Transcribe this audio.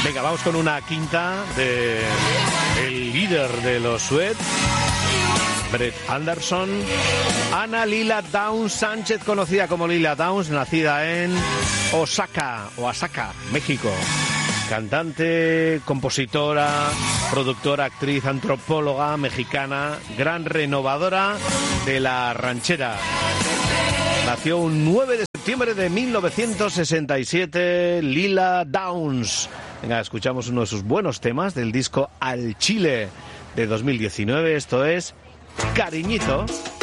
Venga, vamos con una quinta de el líder de los Suede, Brett Anderson. Ana Lila Downs Sánchez, conocida como Lila Downs, nacida en Oaxaca, México. Cantante, compositora, productora, actriz, antropóloga mexicana, gran renovadora de la ranchera. Nació un 9 de septiembre de 1967, Lila Downs. Venga, escuchamos uno de sus buenos temas del disco Al Chile de 2019. Esto es Cariñito.